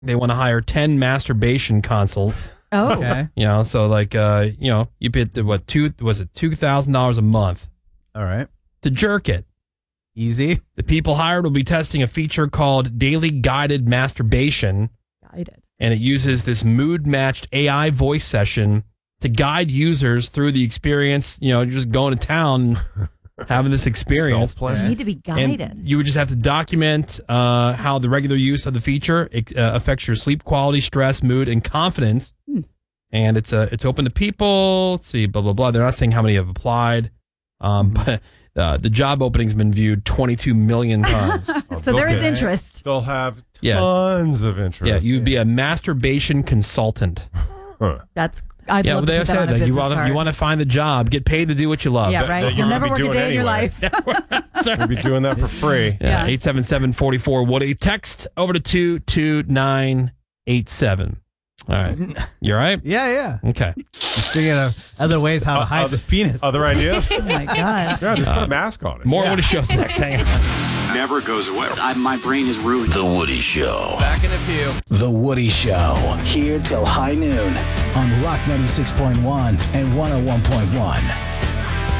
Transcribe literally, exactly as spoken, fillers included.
They want to hire ten masturbation consults. Oh, Okay. You know, so like, uh, you know, you bid the, what, two, was it two thousand dollars a month All right. to jerk it. Easy. The people hired will be testing a feature called Daily Guided Masturbation, guided. and it uses this mood-matched A I voice session to guide users through the experience. You know, you're just going to town, having this experience. You Self-pleasure. need to be guided. And you would just have to document uh, how the regular use of the feature it, uh, affects your sleep quality, stress, mood, and confidence. Hmm. And it's uh, it's open to people. Let's see, blah, blah, blah. They're not saying how many have applied, um, but uh, the job opening's been viewed twenty-two million times. so there is Okay. interest. They'll have Yeah. tons of interest. Yeah, you'd be a masturbation consultant. Huh. That's I'd yeah, love well, to they put that said on a that you business want to card. you want to find the job, get paid to do what you love. Yeah, that- right. that You'll you're never gonna work be a day in doing your anyway. life. You'll be doing that for free. Yeah, Yeah. eight seven seven, four four, Woody. Text over to two two nine eight seven. All right. You all right? Yeah, yeah. Okay. Just thinking of other ways how to hide other- this penis. Other ideas? Oh my god. Yeah, just put a mask on it. More Woody Show's next. Hang on. Never goes away. I, my brain is ruined. The Woody Show. Back in a few. The Woody Show, here till high noon on Rock ninety-six point one and one oh one point one.